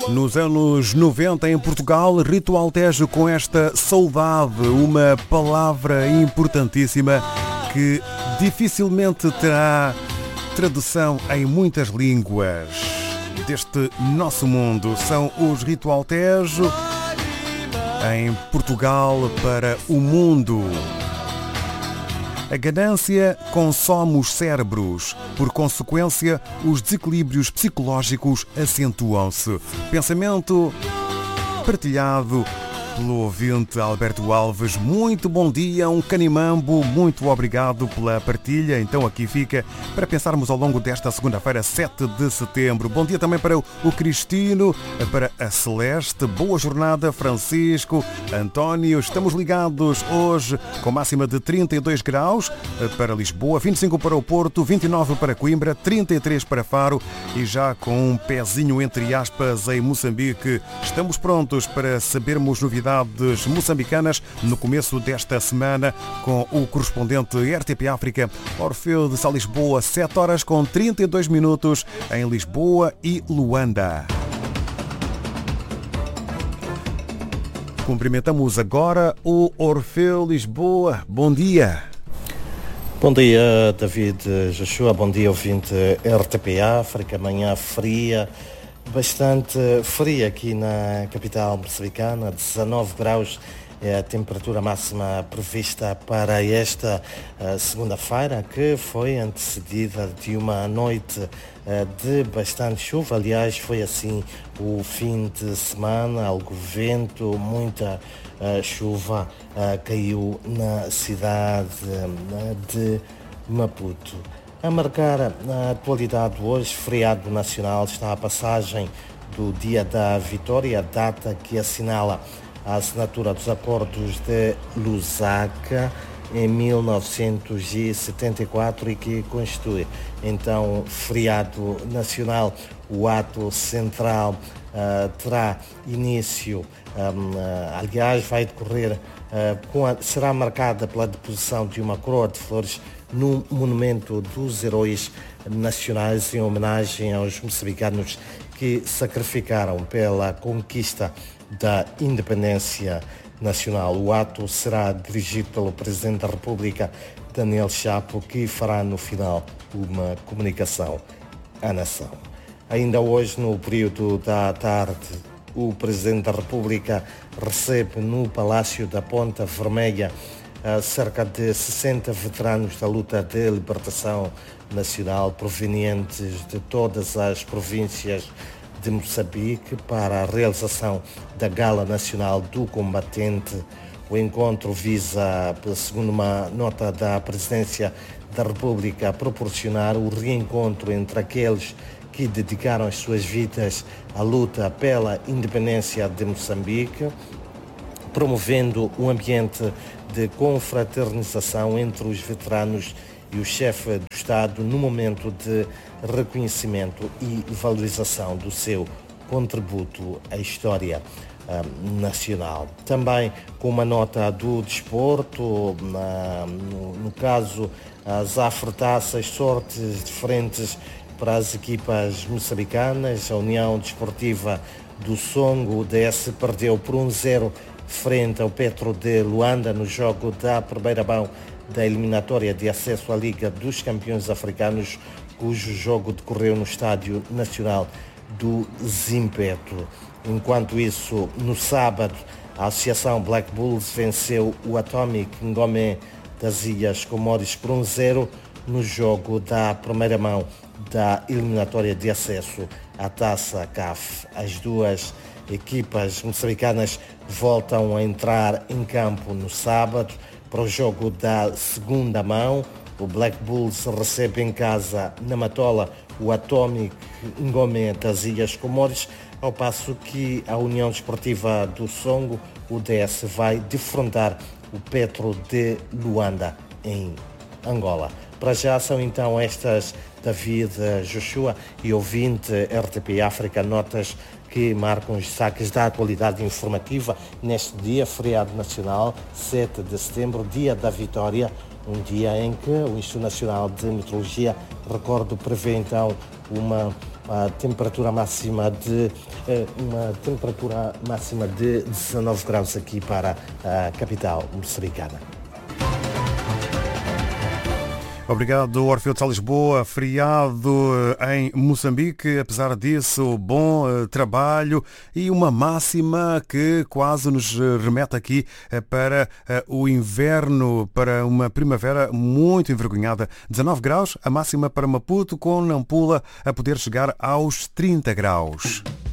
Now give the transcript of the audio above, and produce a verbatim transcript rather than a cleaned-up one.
Nos anos noventa, em Portugal, Rito Alentejo com esta saudade, uma palavra importantíssima que dificilmente terá tradução em muitas línguas deste nosso mundo. São os Rito Alentejo em Portugal para o mundo. A ganância consome os cérebros. Por consequência, os desequilíbrios psicológicos acentuam-se. Pensamento partilhado pelo ouvinte Alberto Alves. Muito bom dia, um canimambo, muito obrigado pela partilha. Então aqui fica para pensarmos ao longo desta segunda-feira, sete de setembro. Bom dia também para o Cristino, para a Celeste. Boa jornada, Francisco, António. Estamos ligados hoje com máxima de trinta e dois graus para Lisboa, vinte e cinco para o Porto, vinte e nove para Coimbra, trinta e três para Faro e já com um pezinho entre aspas em Moçambique. Estamos prontos para sabermos novidades moçambicanas no começo desta semana com o correspondente R T P África, Orfeu de Sá Lisboa, sete horas com trinta e dois minutos em Lisboa e Luanda. Cumprimentamos agora o Orfeu Lisboa. Bom dia. Bom dia, David Joshua. Bom dia, ouvinte R T P África. Manhã fria. Bastante fria aqui na capital moçambicana, dezanove graus é a temperatura máxima prevista para esta uh, segunda-feira, que foi antecedida de uma noite uh, de bastante chuva. Aliás, foi assim o fim de semana, algo vento, muita uh, chuva uh, caiu na cidade uh, de Maputo. A marcar a atualidade hoje, feriado nacional, está a passagem do Dia da Vitória, data que assinala a assinatura dos acordos de Lusaka em mil novecentos e setenta e quatro e que constitui então feriado nacional. O ato central uh, terá início, um, uh, aliás, vai decorrer, uh, com a, será marcada pela deposição de uma coroa de flores no Monumento dos Heróis Nacionais, em homenagem aos moçambicanos que sacrificaram pela conquista da independência nacional. O ato será dirigido pelo Presidente da República, Daniel Chapo, que fará no final uma comunicação à nação. Ainda hoje, no período da tarde, o Presidente da República recebe no Palácio da Ponta Vermelha cerca de sessenta veteranos da luta de libertação nacional provenientes de todas as províncias de Moçambique para a realização da Gala Nacional do Combatente. O encontro visa, segundo uma nota da Presidência da República, proporcionar o reencontro entre aqueles que dedicaram as suas vidas à luta pela independência de Moçambique, promovendo um ambiente de confraternização entre os veteranos e o chefe do Estado no momento de reconhecimento e valorização do seu contributo à história um, nacional. Também com uma nota do desporto, na, no, no caso as afretaças, sortes diferentes para as equipas moçambicanas. A União Desportiva do Songo, o D S, perdeu por um zero frente ao Petro de Luanda no jogo da primeira mão da eliminatória de acesso à Liga dos Campeões Africanos, cujo jogo decorreu no Estádio Nacional do Zimpeto. Enquanto isso, no sábado, a Associação Black Bulls venceu o Atomic Ngomé das Ilhas Comores por um zero no jogo da primeira mão da eliminatória de acesso à Taça C A F. As duas equipas moçambicanas voltam a entrar em campo no sábado para o jogo da segunda mão. O Black Bulls recebe em casa, na Matola, o Atomic Ngomé das Ilhas Comores, ao passo que a União Desportiva do Songo, o D S, vai defrontar o Petro de Luanda, em Angola. Para já são então estas, David Joshua e ouvinte R T P África, notas que marcam os destaques da atualidade informativa neste dia, feriado nacional, sete de setembro, dia da Vitória, um dia em que o Instituto Nacional de Meteorologia, recordo, prevê então uma uma temperatura máxima de uma temperatura máxima de dezanove graus aqui para a capital moçambicana. Obrigado, Orfeu de Sá Lisboa. Feriado em Moçambique, apesar disso, bom uh, trabalho e uma máxima que quase nos remete aqui uh, para uh, o inverno, para uma primavera muito envergonhada. dezanove graus, a máxima para Maputo, com Nampula a poder chegar aos trinta graus.